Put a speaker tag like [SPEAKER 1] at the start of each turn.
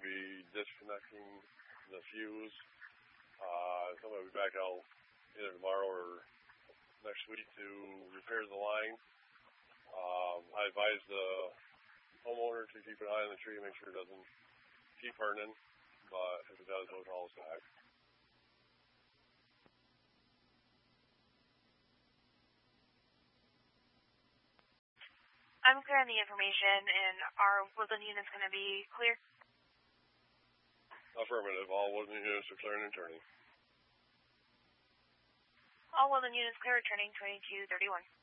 [SPEAKER 1] be disconnecting the fuse. Somebody will be back out either tomorrow or next week to repair the line. I advise the homeowner to keep an eye on the tree, make sure it doesn't keep burning, but if it does, we'll call us back.
[SPEAKER 2] I'm clear on the information, and our woodland unit's going to be clear?
[SPEAKER 1] Affirmative. All woodland units are clear and turning.
[SPEAKER 2] All woodland units clear, returning 2231.